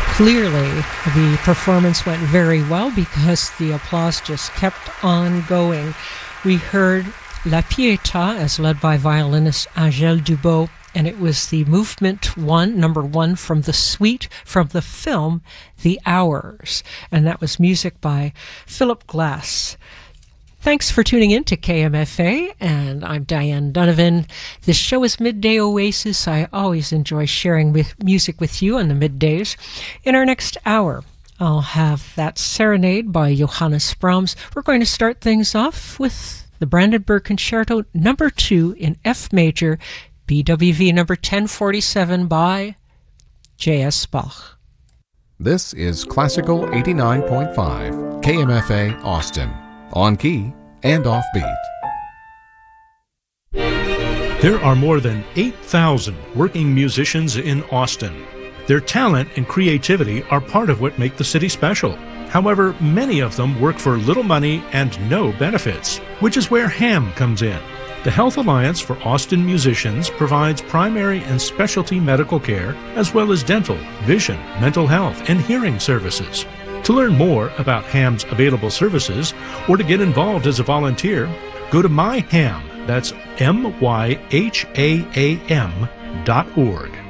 Clearly, the performance went very well because the applause just kept on going. We heard La Pietà as led by violinist Angèle Dubot, and it was the movement number one from the suite from the film The Hours, and that was music by Philip Glass. Thanks for tuning in to KMFA, and I'm Diane Donovan. This show is Midday Oasis. I always enjoy sharing music with you on the middays. In our next hour, I'll have that Serenade by Johannes Brahms. We're going to start things off with the Brandenburg Concerto No. 2 in F major, BWV number 1047 by J.S. Bach. This is Classical 89.5, KMFA Austin. On key and off beat. There are more than 8,000 working musicians in Austin. Their talent and creativity are part of what make the city special. However, many of them work for little money and no benefits, which is where HAM comes in. The Health Alliance for Austin Musicians provides primary and specialty medical care, as well as dental, vision, mental health, and hearing services. To learn more about HAM's available services or to get involved as a volunteer, go to myham, that's myhaam.org.